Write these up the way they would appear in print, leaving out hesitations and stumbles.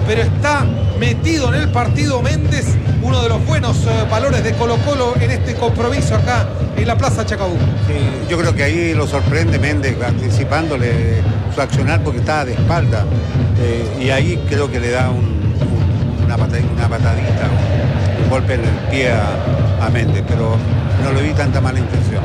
pero está metido en el partido Méndez, uno de los buenos valores de Colo-Colo en este compromiso acá en la Plaza Chacabuco. Sí, yo creo que ahí lo sorprende Méndez anticipándole su accionar porque estaba de espalda, y ahí creo que le da una patadita, un golpe en el pie a Méndez, pero no le vi tanta mala intención.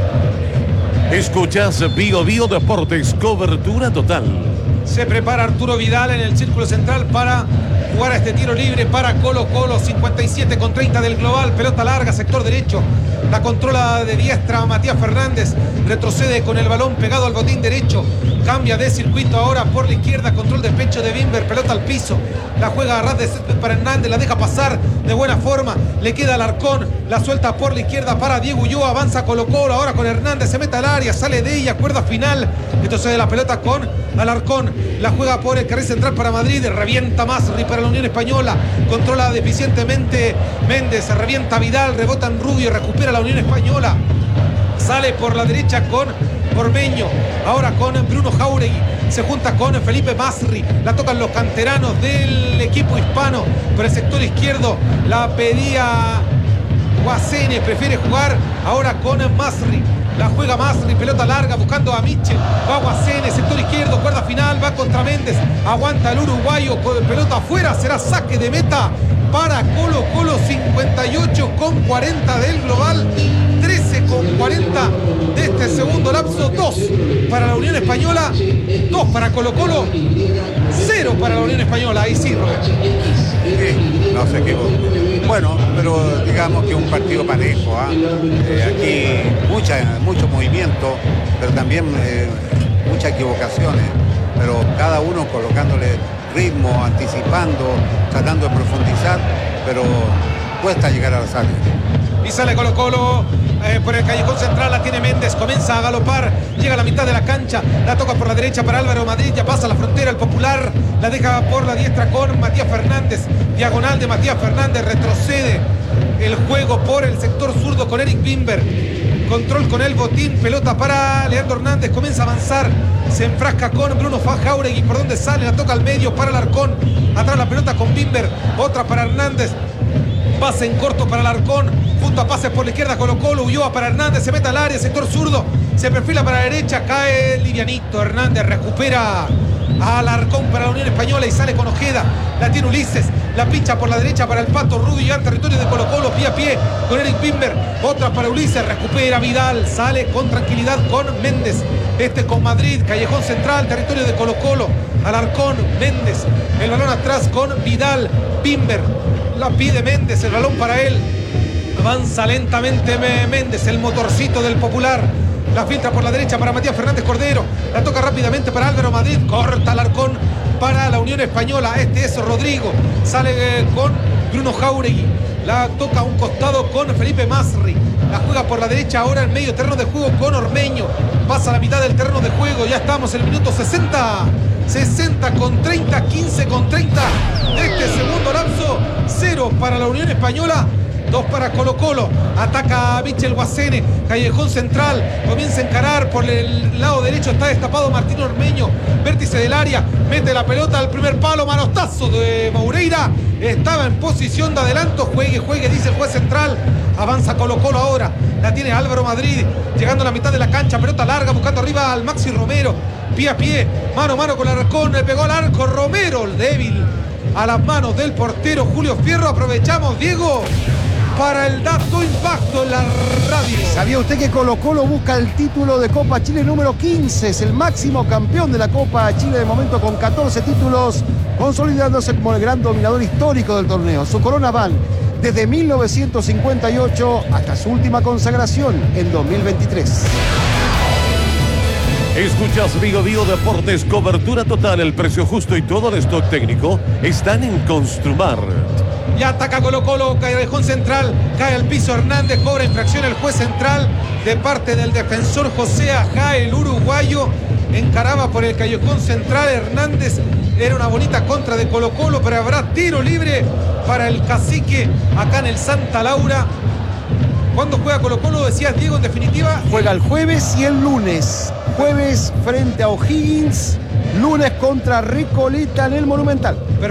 Escuchás Bio Bio Deportes, cobertura total. Se prepara Arturo Vidal en el círculo central para jugar a este tiro libre para Colo-Colo. 57,30 del global. Pelota larga, sector derecho. La controla de diestra Matías Fernández. Retrocede con el balón pegado al botín derecho. Cambia de circuito ahora por la izquierda. Control de pecho de Bimber. Pelota al piso. La juega a ras de césped para Hernández. La deja pasar de buena forma. Le queda Alarcón. La suelta por la izquierda para Diego Ulloa. Avanza Colo-Colo. Ahora con Hernández. Se mete al área. Sale de ella. Cuerda final. Entonces la pelota con Alarcón. La juega por el carril central para Madrid. Revienta Masri para la Unión Española. Controla deficientemente Méndez. Se revienta Vidal. Rebota en Rubio. Recupera la Unión Española. Sale por la derecha con Ormeño. Ahora con Bruno Jauregui. Se junta con Felipe Masri. La tocan los canteranos del equipo hispano. Por el sector izquierdo la pedía Guasene. Prefiere jugar ahora con Masri. La juega Masri, pelota larga buscando a Mitchell. Va Guasene, sector izquierdo, cuerda final, va contra Méndez. Aguanta el uruguayo con pelota afuera. Será saque de meta para Colo-Colo. 58,40 del global. 13,40 de este segundo lapso. 2 para la Unión Española, 2 para Colo-Colo, 0 para la Unión Española. Ahí sí, Roberto. Sí, no sé qué. Bueno, pero digamos que es un partido parejo, aquí mucho movimiento, pero también muchas equivocaciones, pero cada uno colocándole ritmo, anticipando, tratando de profundizar, pero cuesta llegar a la salida. Y sale Colo-Colo por el callejón central. La tiene Méndez, comienza a galopar, llega a la mitad de la cancha, la toca por la derecha para Álvaro Madrid, ya pasa la frontera el Popular, la deja por la diestra con Matías Fernández, diagonal de Matías Fernández, retrocede el juego por el sector zurdo con Eric Bimber. Control con el botín, pelota para Leandro Hernández, comienza a avanzar, se enfrasca con Bruno Jauregui, por donde sale, la toca al medio para Alarcón, atrás la pelota con Bimber, otra para Hernández, pase en corto para Alarcón, junto a pases por la izquierda Colo-Colo, Ulloa para Hernández, se mete al área, sector zurdo, se perfila para la derecha, cae livianito, Hernández recupera a Alarcón para la Unión Española y sale con Ojeda, la tiene Ulises, la pincha por la derecha para el Pato Rubio, ya en territorio de Colo-Colo, pie a pie con Eric Bimber, otra para Ulises, recupera Vidal, sale con tranquilidad con Méndez, con Madrid, callejón central, territorio de Colo-Colo, Alarcón, Méndez, el balón atrás con Vidal, Bimber, la pide Méndez, el balón para él, avanza lentamente Méndez, el motorcito del Popular, la filtra por la derecha para Matías Fernández Cordero, la toca rápidamente para Álvaro Madrid, corta Alarcón para la Unión Española, es Rodrigo, sale con Bruno Jauregui, la toca a un costado con Felipe Masri, la juega por la derecha ahora en medio terreno de juego con Ormeño, pasa a la mitad del terreno de juego, ya estamos en el minuto 60 con 30, 15 con 30 de este segundo lapso. 0 para la Unión Española, 2 para Colo-Colo. Ataca a Michel Guasene, callejón central, comienza a encarar por el lado derecho, está destapado Martín Ormeño, vértice del área, mete la pelota al primer palo, manotazo de Moureira, estaba en posición de adelanto, juegue, dice el juez central. Avanza Colo-Colo ahora, la tiene Álvaro Madrid, llegando a la mitad de la cancha, pelota larga, buscando arriba al Maxi Romero, pie a pie, mano a mano con Alarcón, le pegó al arco Romero, el débil a las manos del portero Julio Fierro. Aprovechamos, Diego, para el dato impacto en la radio. ¿Sabía usted que Colo-Colo busca el título de Copa Chile número 15? Es el máximo campeón de la Copa Chile de momento con 14 títulos, consolidándose como el gran dominador histórico del torneo. Su corona van desde 1958 hasta su última consagración en 2023. Escuchas Bio Bio Deportes, cobertura total, el precio justo y todo el stock técnico están en Construmar. Ya ataca Colo-Colo, callejón central, cae al piso Hernández, cobra infracción el juez central de parte del defensor José Ajá, el uruguayo, encaraba por el callejón central Hernández, era una bonita contra de Colo-Colo, pero habrá tiro libre para el Cacique acá en el Santa Laura. ¿Cuándo juega Colo-Colo? Decías, Diego, en definitiva. Juega el jueves y el lunes. Jueves frente a O'Higgins, lunes contra Recoleta en el Monumental.